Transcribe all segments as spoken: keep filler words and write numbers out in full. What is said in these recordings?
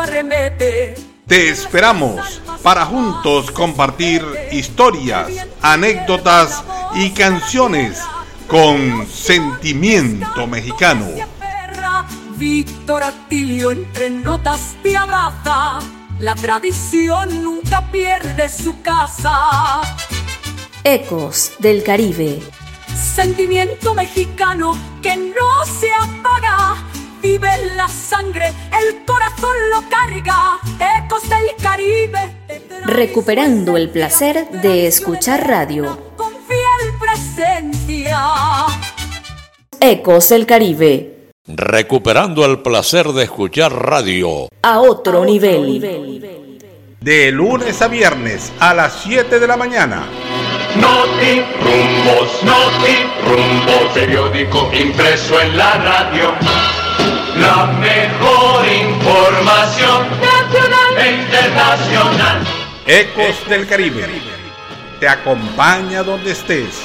Arremete. Te esperamos para juntos compartir historias, anécdotas y canciones con sentimiento mexicano. Víctor Atilio entre notas te abraza, la tradición nunca pierde su casa. Ecos del Caribe. Sentimiento mexicano que no se apaga, vive en la sangre, el corazón lo carga. Ecos del Caribe. Recuperando el placer de escuchar radio. Con fiel presencia. Ecos del Caribe. Recuperando el placer de escuchar radio. A otro nivel. De lunes a viernes a las siete de la mañana. Noti Rumbos, Noti Rumbos, periódico impreso en la radio. La mejor información nacional e internacional. Ecos del Caribe. Te acompaña donde estés.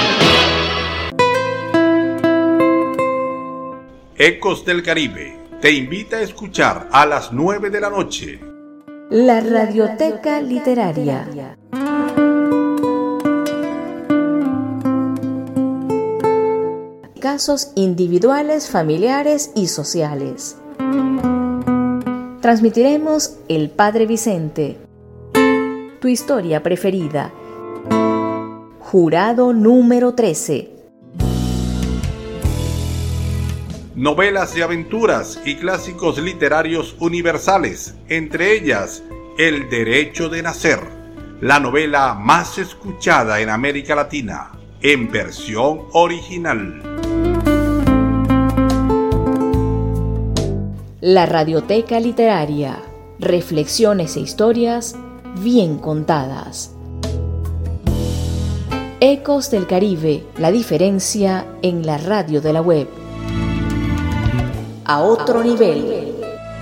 Ecos del Caribe te invita a escuchar a las nueve de la noche la Radioteca Literaria. Casos individuales, familiares y sociales. Transmitiremos El Padre Vicente, tu historia preferida. Jurado número trece. Novelas de aventuras y clásicos literarios universales, entre ellas El Derecho de Nacer, la novela más escuchada en América Latina, en versión original. La Radioteca Literaria, reflexiones e historias bien contadas. Ecos del Caribe, la diferencia en la radio de la web. A otro nivel.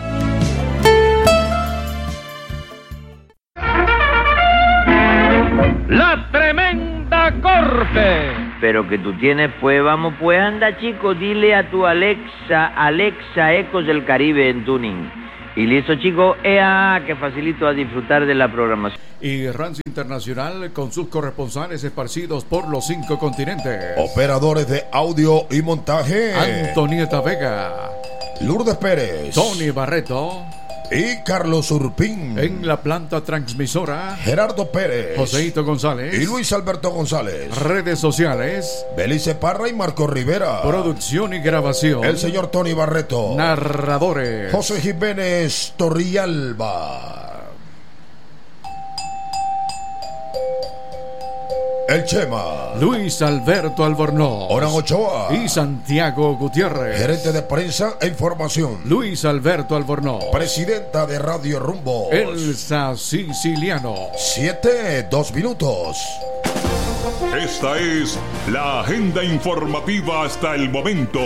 La tremenda corte. Pero que tú tienes, pues vamos, pues anda chico, dile a tu Alexa, Alexa Ecos del Caribe en tuning. Y listo chico, ea, que facilito a disfrutar de la programación. Y Rance Internacional con sus corresponsales esparcidos por los cinco continentes. Operadores de audio y montaje: Antonieta Vega, Lourdes Pérez, Tony Barreto y Carlos Urpín. En la planta transmisora, Gerardo Pérez, Joseito González y Luis Alberto González. Redes sociales, Belice Parra y Marco Rivera. Producción y grabación, el señor Tony Barreto. Narradores, José Jiménez Torrialba. El Chema, Luis Alberto Albornoz, Oran Ochoa y Santiago Gutiérrez. Gerente de prensa e información, Luis Alberto Albornoz. Presidenta de Radio Rumbo, Elsa Siciliano. Siete, dos minutos. Esta es la agenda informativa hasta el momento.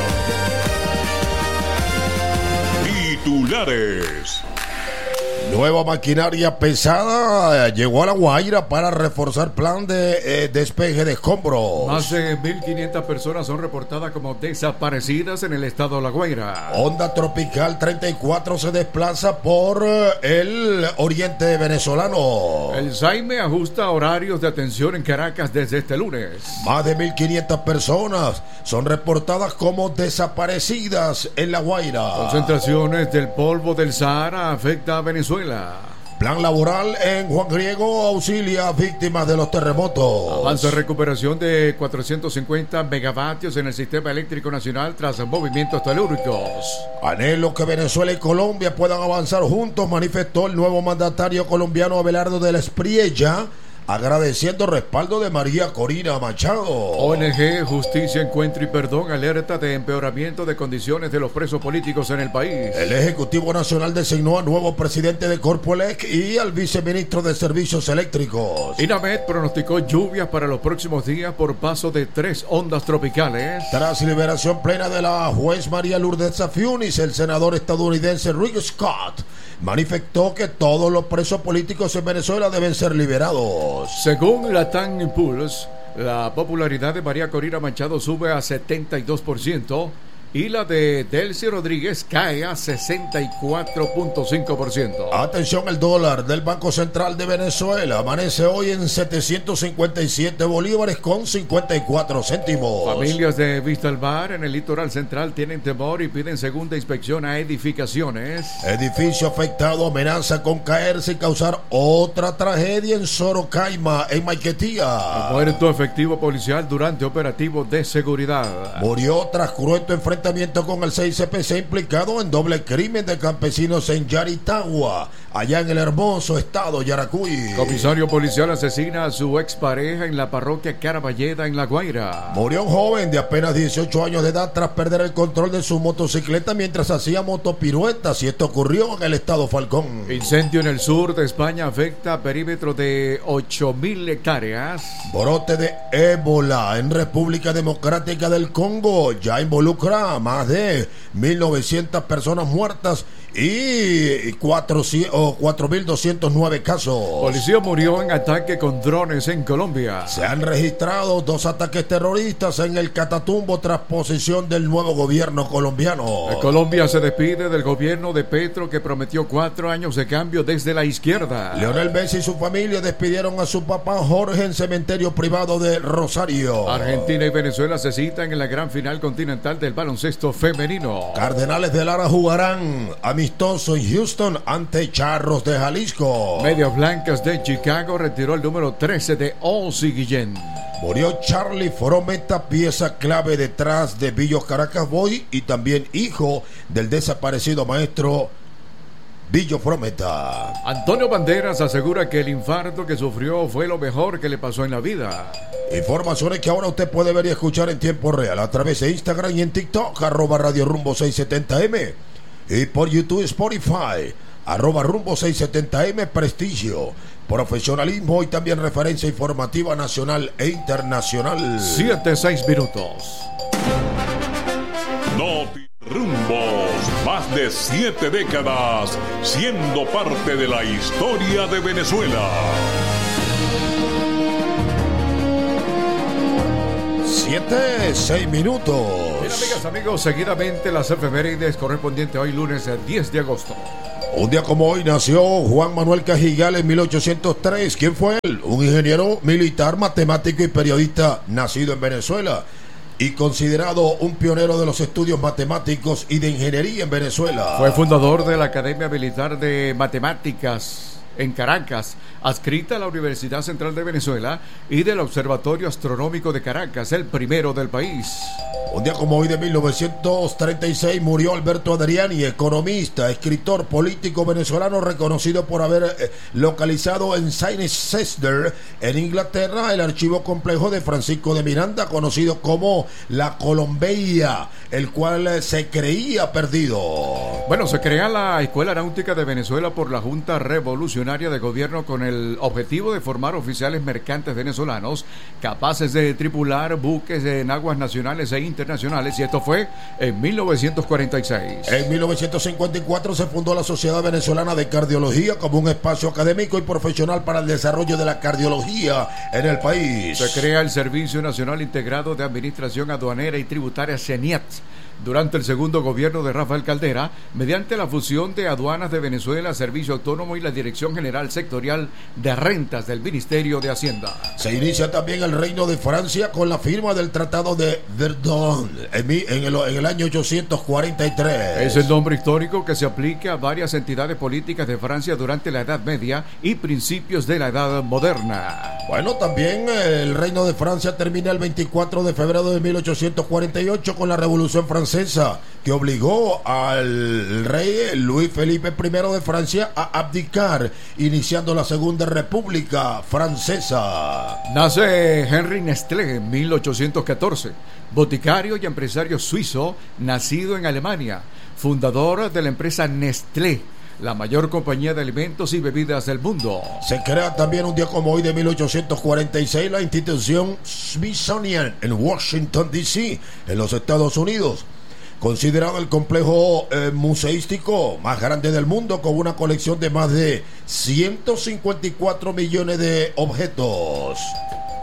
Titulares. Nueva maquinaria pesada llegó a La Guaira para reforzar plan de eh, despeje de escombros. Más de mil quinientas personas son reportadas como desaparecidas en el estado de La Guaira. Onda tropical treinta y cuatro se desplaza por eh, el oriente venezolano. El SAIME ajusta horarios de atención en Caracas desde este lunes. Más de mil quinientas personas son reportadas como desaparecidas en La Guaira. Concentraciones del polvo del Sahara afecta a Venezuela. Plan laboral en Juan Griego auxilia a víctimas de los terremotos. Avanza recuperación de cuatrocientos cincuenta megavatios en el sistema eléctrico nacional tras movimientos telúricos. Anhelo que Venezuela y Colombia puedan avanzar juntos, manifestó el nuevo mandatario colombiano Abelardo de la Espriella, agradeciendo respaldo de María Corina Machado. O N G Justicia, Encuentro y Perdón alerta de empeoramiento de condiciones de los presos políticos en el país. El Ejecutivo Nacional designó al nuevo presidente de Corpoelec y al viceministro de Servicios Eléctricos. INAMED pronosticó lluvias para los próximos días por paso de tres ondas tropicales. Tras liberación plena de la juez María Lourdes Zafiunis, el senador estadounidense Rick Scott manifestó que todos los presos políticos en Venezuela deben ser liberados. Según Latam Impulse, la popularidad de María Corina Machado sube a setenta y dos por ciento y la de Delcy Rodríguez cae a sesenta y cuatro punto cinco por ciento. Atención, el dólar del Banco Central de Venezuela amanece hoy en setecientos cincuenta y siete bolívares con cincuenta y cuatro céntimos. Familias de Vista al Mar en el litoral central tienen temor y piden segunda inspección a edificaciones. Edificio afectado amenaza con caerse y causar otra tragedia en Sorocaima, en Maiquetía. Muerto efectivo policial durante operativo de seguridad. Murió tras cruento enfrentamiento con el seis C P C implicado en doble crimen de campesinos en Yaritagua, allá en el hermoso estado Yaracuy. Comisario policial asesina a su expareja en la parroquia Caraballeda, en La Guaira. Murió un joven de apenas dieciocho años de edad tras perder el control de su motocicleta mientras hacía motopiruetas, y esto ocurrió en el estado Falcón. Incendio en el sur de España afecta perímetro de ocho mil hectáreas. Brote de ébola en República Democrática del Congo ya involucra a más de mil novecientas personas muertas y cuatro mil doscientos nueve casos. Policía murió en ataque con drones en Colombia. Se han registrado dos ataques terroristas en el Catatumbo tras posesión del nuevo gobierno colombiano. Colombia se despide del gobierno de Petro, que prometió cuatro años de cambio desde la izquierda. Lionel Messi y su familia despidieron a su papá Jorge en cementerio privado de Rosario. Argentina y Venezuela se citan en la gran final continental del baloncesto femenino. Cardenales de Lara jugarán amistoso en Houston ante Charros de Jalisco. Medias Blancas de Chicago retiró el número trece de Ozzy Guillén. Murió Charlie Frometa, pieza clave detrás de Billos Caracas Boy y también hijo del desaparecido maestro Billo Frometa. Antonio Banderas asegura que el infarto que sufrió fue lo mejor que le pasó en la vida. Informaciones que ahora usted puede ver y escuchar en tiempo real a través de Instagram y en TikTok, arroba Radio Rumbo seiscientos setenta eme, y por YouTube, Spotify, arroba Rumbo seiscientos setenta eme, prestigio, profesionalismo y también referencia informativa nacional e internacional. Siete, seis minutos. Noti Rumbos, más de siete décadas siendo parte de la historia de Venezuela. Siete, seis minutos. Bien, amigas, amigos, seguidamente las efemérides correspondientes hoy lunes diez de agosto. Un día como hoy nació Juan Manuel Cajigal en mil ochocientos tres. ¿Quién fue él? Un ingeniero militar, matemático y periodista nacido en Venezuela y considerado un pionero de los estudios matemáticos y de ingeniería en Venezuela. Fue fundador de la Academia Militar de Matemáticas en Caracas, adscrita a la Universidad Central de Venezuela, y del Observatorio Astronómico de Caracas, el primero del país. Un día como hoy de mil novecientos treinta y seis murió Alberto Adriani, economista, escritor, político venezolano reconocido por haber eh, localizado en Cirencester, en Inglaterra, el archivo complejo de Francisco de Miranda, conocido como la Colombeia, el cual eh, se creía perdido. Bueno, se crea la Escuela Náutica de Venezuela por la Junta Revolucionaria de Gobierno con el objetivo de formar oficiales mercantes venezolanos capaces de tripular buques en aguas nacionales e internacionales, y esto fue en mil novecientos cuarenta y seis. En mil novecientos cincuenta y cuatro se fundó la Sociedad Venezolana de Cardiología como un espacio académico y profesional para el desarrollo de la cardiología en el país. Se crea el Servicio Nacional Integrado de Administración Aduanera y Tributaria, CENIAT, durante el segundo gobierno de Rafael Caldera, mediante la fusión de Aduanas de Venezuela, Servicio Autónomo y la Dirección General Sectorial de Rentas del Ministerio de Hacienda. Se inicia también el Reino de Francia con la firma del Tratado de Verdun en, en, el, en el año ochocientos cuarenta y tres. Es el nombre histórico que se aplica a varias entidades políticas de Francia durante la Edad Media y principios de la Edad Moderna. Bueno, también el Reino de Francia termina el veinticuatro de febrero de mil ochocientos cuarenta y ocho con la Revolución Francesa, que obligó al rey Luis Felipe primero de Francia a abdicar, iniciando la Segunda República Francesa. Nace Henri Nestlé en mil ochocientos catorce, boticario y empresario suizo, nacido en Alemania, fundador de la empresa Nestlé, la mayor compañía de alimentos y bebidas del mundo. Se crea también un día como hoy de mil ochocientos cuarenta y seis la institución Smithsonian en Washington, D C, en los Estados Unidos, considerado el complejo eh, museístico más grande del mundo, con una colección de más de ciento cincuenta y cuatro millones de objetos.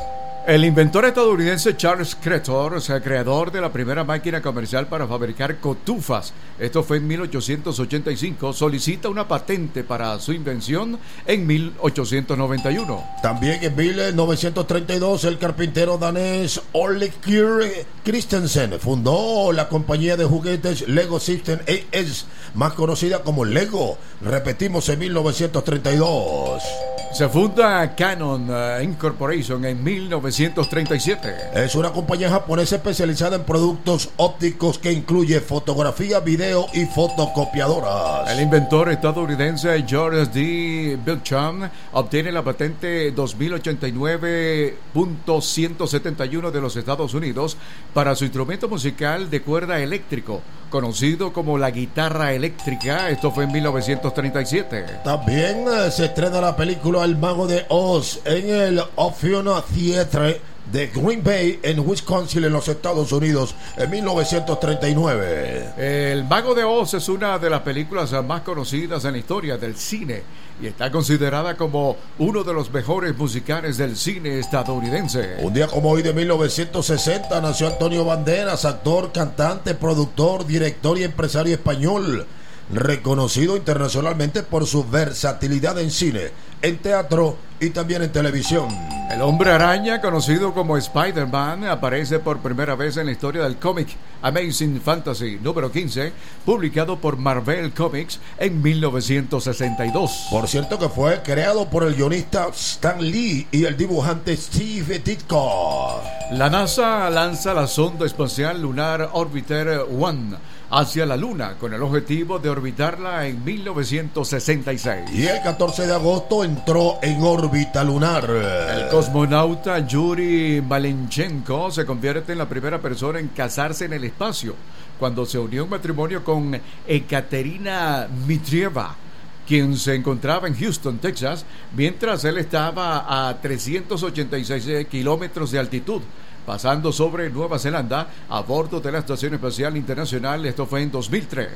El inventor estadounidense Charles Cretor, o sea, creador de la primera máquina comercial para fabricar cotufas, esto fue en mil ochocientos ochenta y cinco, solicita una patente para su invención en mil ochocientos noventa y uno. También en mil novecientos treinta y dos, el carpintero danés Ole Kirk Christensen fundó la compañía de juguetes Lego System A S, más conocida como Lego. Repetimos, en mil novecientos treinta y dos. Se funda Canon uh, Incorporation en mil novecientos treinta y siete. Es una compañía japonesa especializada en productos ópticos que incluye fotografía, video y fotocopiadoras. El inventor estadounidense George D. Beauchamp obtiene la patente dos mil ochenta y nueve punto ciento setenta y uno de los Estados Unidos para su instrumento musical de cuerda eléctrico, conocido como la guitarra eléctrica. Esto fue en mil novecientos treinta y siete. También eh, se estrena la película El Mago de Oz en el Ophion Theatre de Green Bay en Wisconsin, en los Estados Unidos, en mil novecientos treinta y nueve. El Mago de Oz es una de las películas más conocidas en la historia del cine y está considerada como uno de los mejores musicales del cine estadounidense. Un día como hoy de mil novecientos sesenta nació Antonio Banderas, actor, cantante, productor, director y empresario español, reconocido internacionalmente por su versatilidad en cine, en teatro y también en televisión. El Hombre Araña, conocido como Spider-Man, aparece por primera vez en la historia del cómic Amazing Fantasy número quince, publicado por Marvel Comics en mil novecientos sesenta y dos. Por cierto que fue creado por el guionista Stan Lee y el dibujante Steve Ditko. La NASA lanza la sonda espacial Lunar Orbiter uno hacia la Luna con el objetivo de orbitarla en mil novecientos sesenta y seis. Y el catorce de agosto entró en órbita lunar. El cosmonauta Yuri Malenchenko se convierte en la primera persona en casarse en el espacio cuando se unió en matrimonio con Ekaterina Mitrieva, quien se encontraba en Houston, Texas, mientras él estaba a trescientos ochenta y seis kilómetros de altitud, pasando sobre Nueva Zelanda a bordo de la Estación Espacial Internacional. Esto fue en dos mil tres.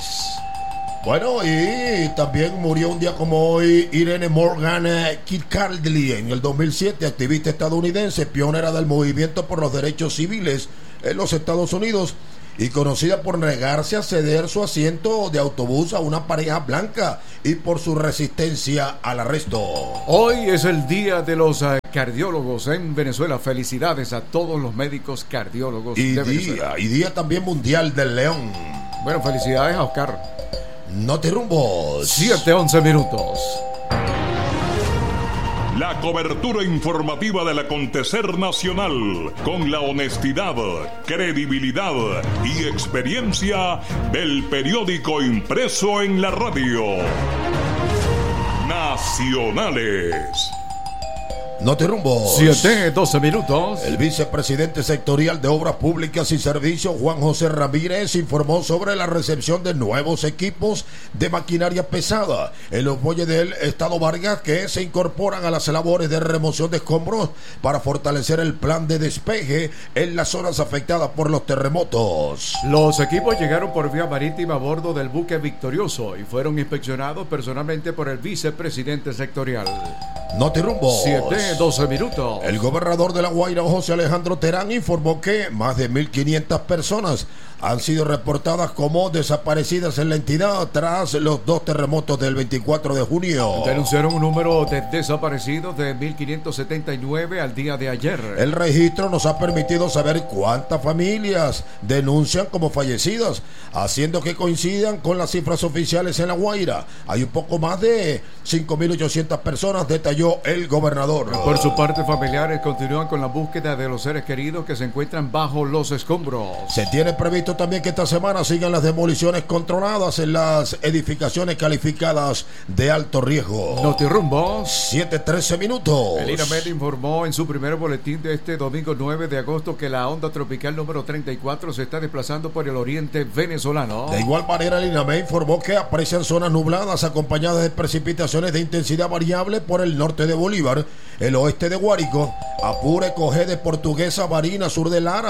Bueno, y también murió un día como hoy Irene Morgan Kirkcaldy en el dos mil siete, activista estadounidense, pionera del movimiento por los derechos civiles en los Estados Unidos y conocida por negarse a ceder su asiento de autobús a una pareja blanca y por su resistencia al arresto. Hoy es el día de los uh, cardiólogos en Venezuela. Felicidades a todos los médicos cardiólogos y de día, Venezuela. Y día también mundial del león. Bueno, felicidades a Oscar. No te rumbos. siete once minutos. La cobertura informativa del acontecer nacional con la honestidad, credibilidad y experiencia del periódico impreso en la radio. Nacionales. No te rumbos. siete doce minutos. El vicepresidente sectorial de Obras Públicas y Servicios, Juan José Ramírez, informó sobre la recepción de nuevos equipos de maquinaria pesada en los muelles del Estado Vargas que se incorporan a las labores de remoción de escombros para fortalecer el plan de despeje en las zonas afectadas por los terremotos. Los equipos llegaron por vía marítima a bordo del buque Victorioso y fueron inspeccionados personalmente por el vicepresidente sectorial. No te rumbos. siete doce minutos. El gobernador de La Guaira, José Alejandro Terán, informó que más de mil quinientas personas han sido reportadas como desaparecidas en la entidad tras los dos terremotos del veinticuatro de junio. Denunciaron un número de desaparecidos de mil quinientos setenta y nueve al día de ayer. El registro nos ha permitido saber cuántas familias denuncian como fallecidas, haciendo que coincidan con las cifras oficiales en La Guaira. Hay un poco más de cinco mil ochocientas personas, detalló el gobernador. Por su parte, familiares continúan con la búsqueda de los seres queridos que se encuentran bajo los escombros. Se tiene previsto también que esta semana sigan las demoliciones controladas en las edificaciones calificadas de alto riesgo. Notirumbos. siete trece minutos. El INAMED informó en su primer boletín de este domingo nueve de agosto que la onda tropical número treinta y cuatro se está desplazando por el oriente venezolano. De igual manera, el INAMED informó que aprecian zonas nubladas acompañadas de precipitaciones de intensidad variable por el norte de Bolívar, el oeste de Guárico, Apure, Cogede, Portuguesa, Barinas, sur de Lara,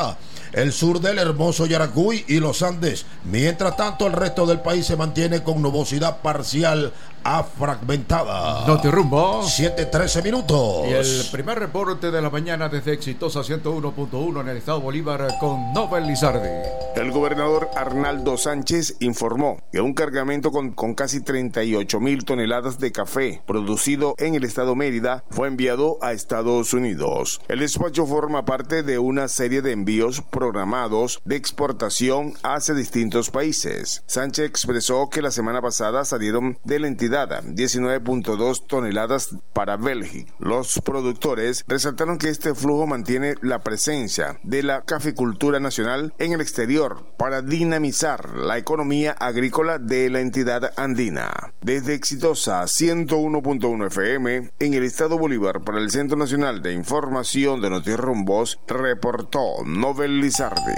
el sur del hermoso Yaracuy y los Andes. Mientras tanto, el resto del país se mantiene con nubosidad parcial a fragmentada. No te rumbo. siete trece minutos. Y el primer reporte de la mañana desde Exitosa ciento uno punto uno en el estado Bolívar con Nobel Lizardi. El gobernador Arnaldo Sánchez informó que un cargamento con, con casi treinta y ocho mil toneladas de café producido en el estado Mérida fue enviado a Estados Unidos. El despacho forma parte de una serie de envíos programados de exportación hacia distintos países. Sánchez expresó que la semana pasada salieron de la entidad diecinueve punto dos toneladas para Bélgica. Los productores resaltaron que este flujo mantiene la presencia de la caficultura nacional en el exterior para dinamizar la economía agrícola de la entidad andina. Desde Exitosa ciento uno punto uno F M en el estado Bolívar para el Centro Nacional de Información de Notirumbos, reportó Nobel Lizardi.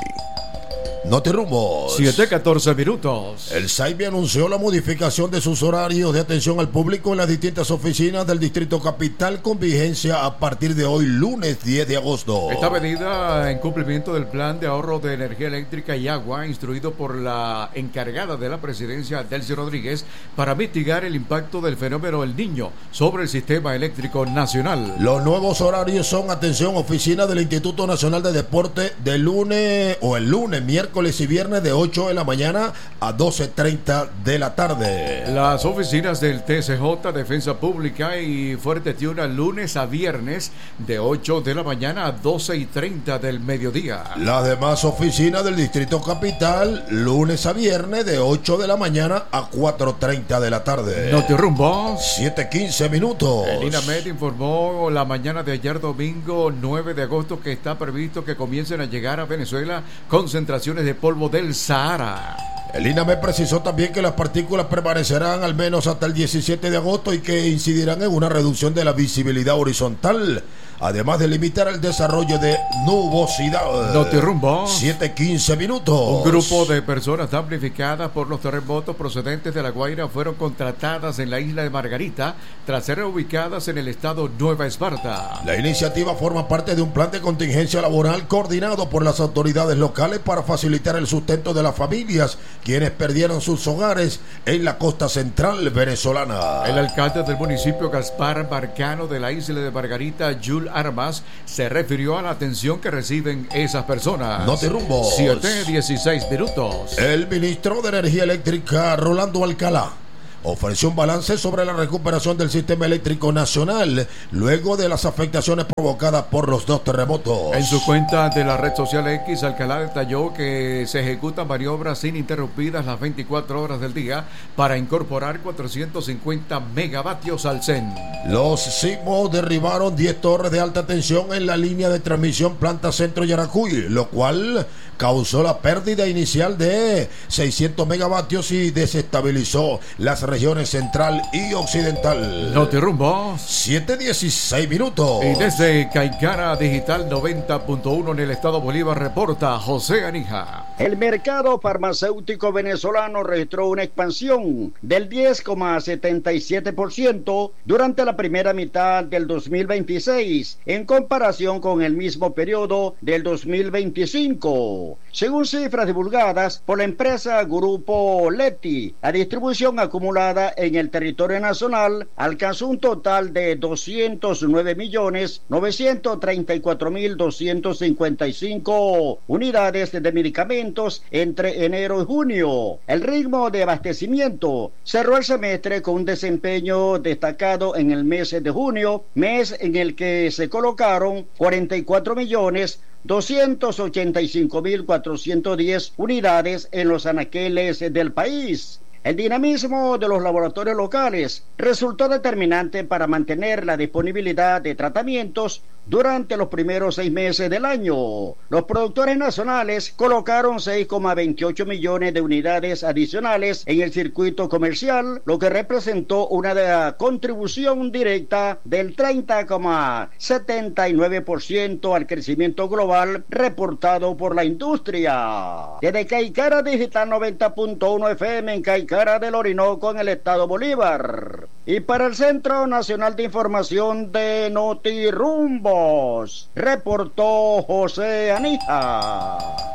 Notirumbos. siete catorce minutos. El SAIBI anunció la modificación de sus horarios de atención al público en las distintas oficinas del Distrito Capital con vigencia a partir de hoy, lunes diez de agosto. Esta medida en cumplimiento del plan de ahorro de energía eléctrica y agua instruido por la encargada de la presidencia, Delcy Rodríguez, para mitigar el impacto del fenómeno El Niño sobre el sistema eléctrico nacional. Los nuevos horarios son: atención, oficina del Instituto Nacional de Deporte de lunes o el lunes, miércoles y viernes de ocho de la mañana a doce treinta de la tarde. Las oficinas del T C J, Defensa Pública y Fuerte Tiuna, lunes a viernes de ocho de la mañana a doce y treinta del mediodía. Las demás oficinas del Distrito Capital, lunes a viernes de ocho de la mañana a cuatro treinta de la tarde. No te rumbo. siete quince minutos. El INAMED informó la mañana de ayer domingo nueve de agosto que está previsto que comiencen a llegar a Venezuela concentraciones de polvo del Sahara. El INAMED precisó también que las partículas permanecerán al menos hasta el diecisiete de agosto y que incidirán en una reducción de la visibilidad horizontal, además de limitar el desarrollo de nubosidad. No te rumbo. siete quince minutos. Un grupo de personas damnificadas por los terremotos procedentes de La Guaira fueron contratadas en la isla de Margarita tras ser ubicadas en el estado Nueva Esparta. La iniciativa forma parte de un plan de contingencia laboral coordinado por las autoridades locales para facilitar el sustento de las familias quienes perdieron sus hogares en la costa central venezolana. El alcalde del municipio, Gaspar Marcano, de la isla de Margarita, Jules Armas, se refirió a la atención que reciben esas personas. No te rumbo. siete dieciséis minutos. El ministro de Energía Eléctrica, Rolando Alcalá, ofreció un balance sobre la recuperación del sistema eléctrico nacional luego de las afectaciones provocadas por los dos terremotos. En su cuenta de la red social X, Alcalá detalló que se ejecutan maniobras ininterrumpidas las veinticuatro horas del día para incorporar cuatrocientos cincuenta megavatios al C E N. Los sismos derribaron diez torres de alta tensión en la línea de transmisión Planta Centro Yaracuy, lo cual causó la pérdida inicial de seiscientos megavatios y desestabilizó las regiones central y occidental. No te rumbo. siete dieciséis minutos. Y desde Caicara Digital noventa punto uno en el estado Bolívar reporta José Anija. El mercado farmacéutico venezolano registró una expansión del diez coma setenta y siete por ciento durante la primera mitad del dos mil veintiséis en comparación con el mismo periodo del dos mil veinticinco. Según cifras divulgadas por la empresa Grupo Leti, la distribución acumulada en el territorio nacional alcanzó un total de doscientos nueve millones novecientos treinta y cuatro mil doscientos cincuenta y cinco unidades de medicamentos entre enero y junio. El ritmo de abastecimiento cerró el semestre con un desempeño destacado en el mes de junio, mes en el que se colocaron cuarenta y cuatro millones doscientos ochenta y cinco mil cuatrocientos diez unidades en los anaqueles del país. El dinamismo de los laboratorios locales resultó determinante para mantener la disponibilidad de tratamientos durante los primeros seis meses del año. Los productores nacionales colocaron seis coma veintiocho millones de unidades adicionales en el circuito comercial, lo que representó una contribución directa del treinta coma setenta y nueve por ciento al crecimiento global reportado por la industria. Desde Caicara Digital noventa punto uno F M en Caicara del Orinoco, en el estado Bolívar, Y para el Centro Nacional de Información de Notirumbos, reportó José Anija.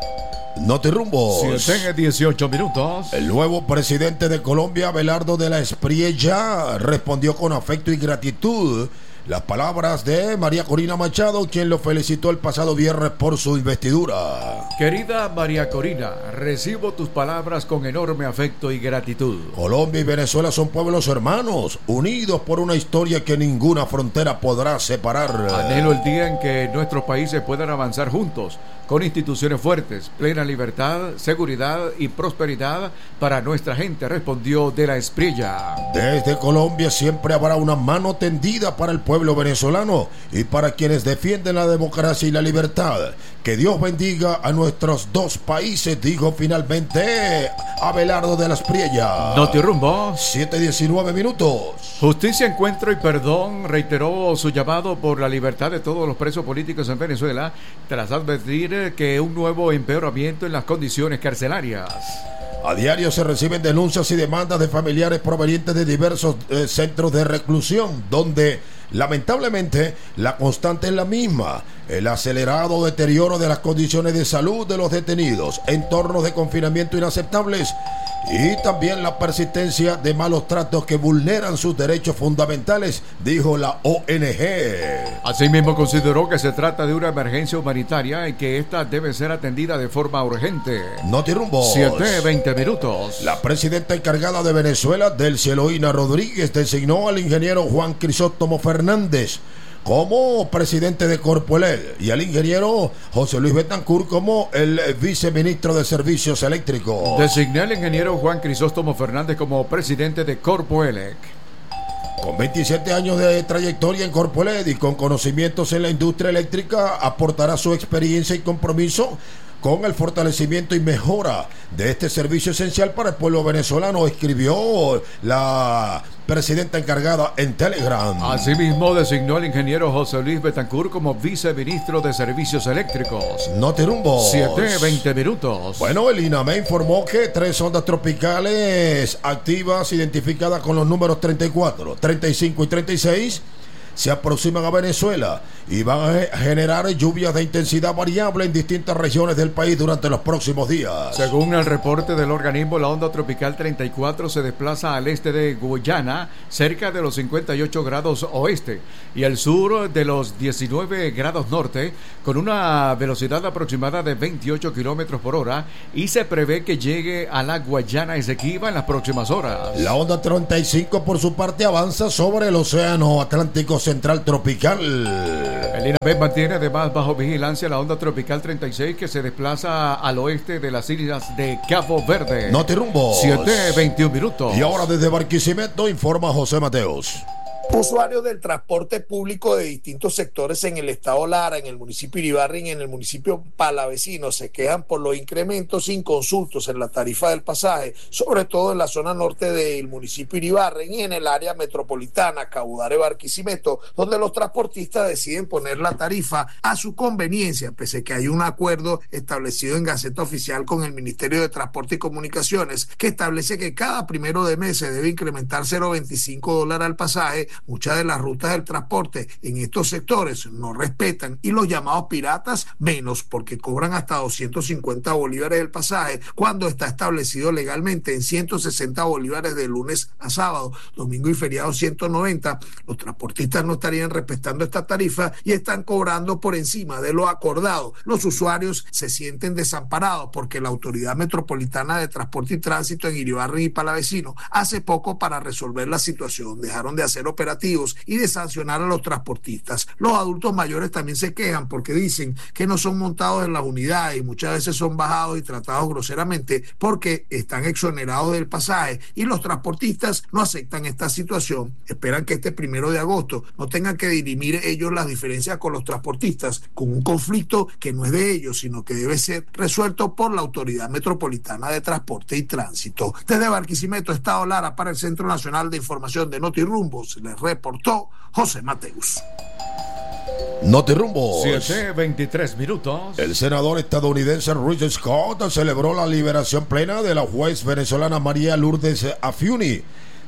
Notirumbos. siete dieciocho minutos. El nuevo presidente de Colombia, Abelardo de la Espriella, respondió con afecto y gratitud las palabras de María Corina Machado, quien lo felicitó el pasado viernes por su investidura. Querida María Corina, recibo tus palabras con enorme afecto y gratitud. Colombia y Venezuela son pueblos hermanos, unidos por una historia que ninguna frontera podrá separar. Anhelo el día en que nuestros países puedan avanzar juntos, con instituciones fuertes, plena libertad, seguridad y prosperidad para nuestra gente, respondió de la Espriella. Desde Colombia siempre habrá una mano tendida para el pueblo venezolano y para quienes defienden la democracia y la libertad. Que Dios bendiga a nuestros dos países, dijo finalmente Abelardo de la Espriella. Notirumbo. siete diecinueve minutos. Justicia, encuentro y perdón reiteró su llamado por la libertad de todos los presos políticos en Venezuela, tras advertir que un nuevo empeoramiento en las condiciones carcelarias. A diario se reciben denuncias y demandas de familiares provenientes de diversos eh, centros de reclusión, donde lamentablemente la constante es la misma: el acelerado deterioro de las condiciones de salud de los detenidos, entornos de confinamiento inaceptables y también la persistencia de malos tratos que vulneran sus derechos fundamentales, dijo la O N G. Asimismo consideró que se trata de una emergencia humanitaria y que esta debe ser atendida de forma urgente. Notirumbos. siete veinte minutos. La presidenta encargada de Venezuela, Delcy Eloína Rodríguez, designó al ingeniero Juan Crisóstomo Fernández como presidente de Corpoelec y al ingeniero José Luis Betancourt como el viceministro de Servicios Eléctricos. Designé al ingeniero Juan Crisóstomo Fernández como presidente de Corpoelec. Con veintisiete años de trayectoria en Corpoelec y con conocimientos en la industria eléctrica, aportará su experiencia y compromiso con el fortalecimiento y mejora de este servicio esencial para el pueblo venezolano, escribió la presidenta encargada en Telegram. Asimismo designó al ingeniero José Luis Betancourt como viceministro de Servicios Eléctricos. Notirumbos. siete veinte minutos. Bueno, el INAME informó que tres ondas tropicales activas identificadas con los números treinta y cuatro, treinta y cinco y treinta y seis se aproximan a Venezuela y van a generar lluvias de intensidad variable en distintas regiones del país durante los próximos días. Según el reporte del organismo, la onda tropical treinta y cuatro se desplaza al este de Guyana, cerca de los cincuenta y ocho grados oeste, y al sur de los diecinueve grados norte, con una velocidad aproximada de veintiocho kilómetros por hora, y se prevé que llegue a la Guayana Esequiba en las próximas horas. La onda treinta y cinco, por su parte, avanza sobre el Océano Atlántico Central Tropical. El INAME mantiene además bajo vigilancia la onda tropical treinta y seis, que se desplaza al oeste de las islas de Cabo Verde. Notirumbos. siete veintiuno minutos. Y ahora desde Barquisimeto informa José Mateos. Usuarios del transporte público de distintos sectores en el estado Lara, en el municipio Iribarren y en el municipio Palavecino se quejan por los incrementos inconsultos en la tarifa del pasaje, sobre todo en la zona norte del municipio Iribarren y en el área metropolitana Cabudare Barquisimeto, donde los transportistas deciden poner la tarifa a su conveniencia, pese a que hay un acuerdo establecido en Gaceta Oficial con el Ministerio de Transporte y Comunicaciones que establece que cada primero de mes se debe incrementar cero punto veinticinco dólares al pasaje. Muchas de las rutas del transporte en estos sectores no respetan, y los llamados piratas menos, porque cobran hasta doscientos cincuenta bolívares el pasaje cuando está establecido legalmente en ciento sesenta bolívares de lunes a sábado, domingo y feriado ciento noventa. Los transportistas no estarían respetando esta tarifa y están cobrando por encima de lo acordado. Los usuarios se sienten desamparados porque la Autoridad Metropolitana de Transporte y Tránsito en Iribarren y Palavecino hace poco para resolver la situación dejaron de hacer operaciones y de sancionar a los transportistas. Los adultos mayores también se quejan porque dicen que no son montados en las unidades y muchas veces son bajados y tratados groseramente porque están exonerados del pasaje, y los transportistas no aceptan esta situación. Esperan que este primero de agosto no tengan que dirimir ellos las diferencias con los transportistas, con un conflicto que no es de ellos, sino que debe ser resuelto por la Autoridad Metropolitana de Transporte y Tránsito. Desde Barquisimeto, Estado Lara, para el Centro Nacional de Información de Notirumbos, les reportó José Mateus. Notirumbos. siete veintitrés minutos. El senador estadounidense Rick Scott celebró la liberación plena de la juez venezolana María Lourdes Afiuni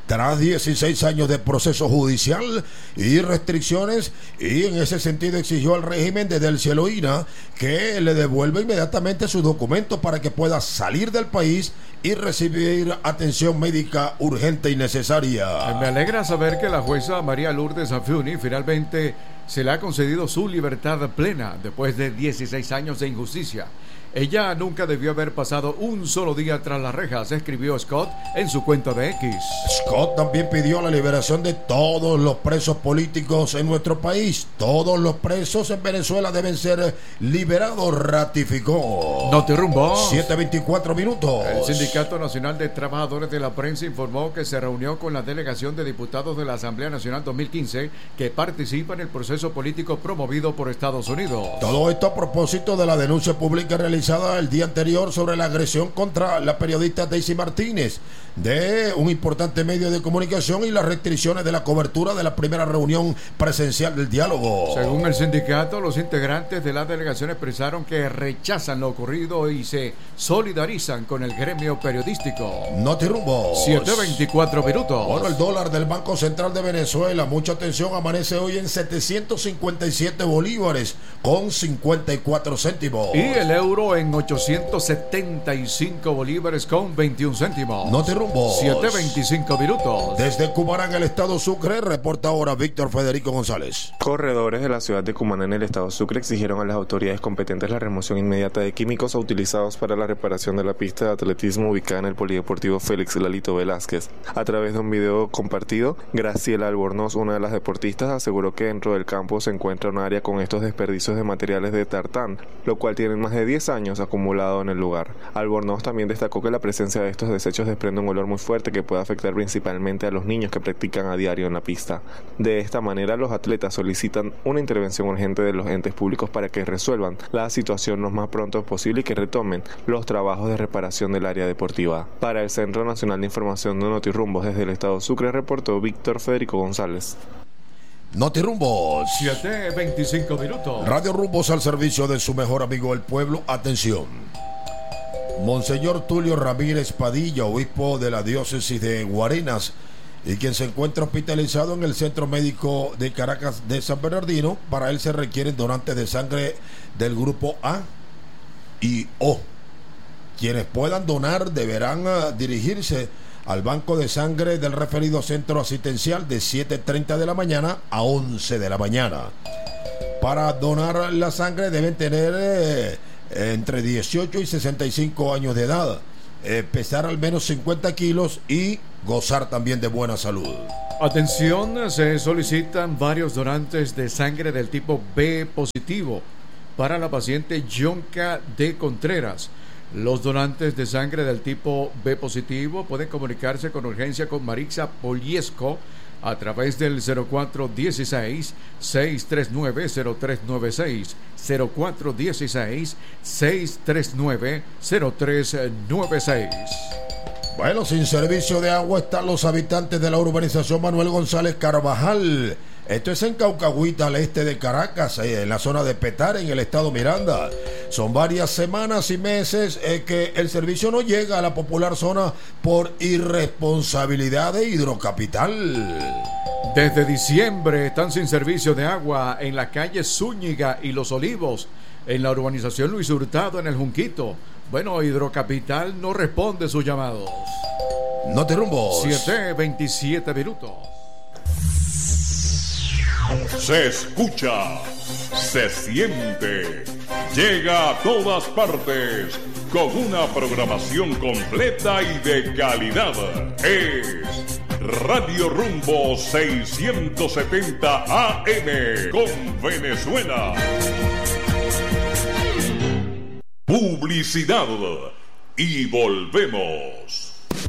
tras dieciséis años de proceso judicial y restricciones, y en ese sentido exigió al régimen de Delcy Eloína que le devuelva inmediatamente sus documentos para que pueda salir del país y recibir atención médica urgente y necesaria. Me alegra saber que la jueza María Lourdes Afiuni finalmente se le ha concedido su libertad plena después de dieciséis años de injusticia. Ella nunca debió haber pasado un solo día tras las rejas, escribió Scott en su cuenta de X. Scott también pidió la liberación de todos los presos políticos en nuestro país. Todos los presos en Venezuela deben ser liberados, ratificó. Notirumbo. siete veinticuatro minutos. El Sindicato Nacional de Trabajadores de la Prensa informó que se reunió con la delegación de diputados de la Asamblea Nacional dos mil quince que participa en el proceso político promovido por Estados Unidos. Todo esto a propósito de la denuncia pública realizada el día anterior sobre la agresión contra la periodista Daisy Martínez de un importante medio de comunicación y las restricciones de la cobertura de la primera reunión presencial del diálogo. Según el sindicato, los integrantes de la delegación expresaron que rechazan lo ocurrido y se solidarizan con el gremio periodístico. Notirumbo. siete veinticuatro minutos. Bueno, el dólar del Banco Central de Venezuela, mucha atención, amanece hoy en setecientos cincuenta y siete bolívares con cincuenta y cuatro céntimos. Y el euro en ochocientos setenta y cinco bolívares con veintiún céntimos. Notirumbo. siete veinticinco minutos. Desde Cumaná, en el estado Sucre, reporta ahora Víctor Federico González. Corredores de la ciudad de Cumaná, en el estado Sucre, exigieron a las autoridades competentes la remoción inmediata de químicos utilizados para la reparación de la pista de atletismo ubicada en el Polideportivo Félix Lalito Velázquez. A través de un video compartido, Graciela Albornoz, una de las deportistas, aseguró que dentro del campo se encuentra un área con estos desperdicios de materiales de tartán, lo cual tienen más de diez años acumulado en el lugar. Albornoz también destacó que la presencia de estos desechos desprende un olor muy fuerte que puede afectar principalmente a los niños que practican a diario en la pista. De esta manera, los atletas solicitan una intervención urgente de los entes públicos para que resuelvan la situación lo más pronto posible y que retomen los trabajos de reparación del área deportiva. Para el Centro Nacional de Información de Notirrumbos desde el estado Sucre, reportó Víctor Federico González. Notirrumbos. siete veinticinco minutos. Radio Rumbos al servicio de su mejor amigo el pueblo. Atención. Monseñor Tulio Ramírez Padilla, obispo de la diócesis de Guarenas, y quien se encuentra hospitalizado en el Centro Médico de Caracas de San Bernardino. Para él se requieren donantes de sangre del grupo A y O. Quienes puedan donar deberán uh, dirigirse al banco de sangre del referido centro asistencial de siete treinta de la mañana a once de la mañana. Para donar la sangre deben tener eh, entre dieciocho y sesenta y cinco años de edad, eh, pesar al menos cincuenta kilos y gozar también de buena salud. Atención, se solicitan varios donantes de sangre del tipo B positivo para la paciente Yonka de Contreras. Los donantes de sangre del tipo B positivo pueden comunicarse con urgencia con Marixa Poliesco a través del cero cuatro dieciséis, seis tres nueve, cero tres nueve seis, cero cuatro dieciséis, seis tres nueve, cero tres nueve seis. Bueno, sin servicio de agua están los habitantes de la urbanización Manuel González Carvajal. Esto es en Caucahuita, al este de Caracas, en la zona de Petare, en el estado Miranda. Son varias semanas y meses eh, que el servicio no llega a la popular zona por irresponsabilidad de Hidrocapital. Desde diciembre están sin servicio de agua en la calle Zúñiga y Los Olivos, en la urbanización Luis Hurtado, en el Junquito. Bueno, Hidrocapital no responde sus llamados. Notirrumbos. siete veintisiete minutos. Se escucha, se siente, llega a todas partes con una programación completa y de calidad. Es Radio Rumbo seiscientos setenta A M con Venezuela. Publicidad y volvemos.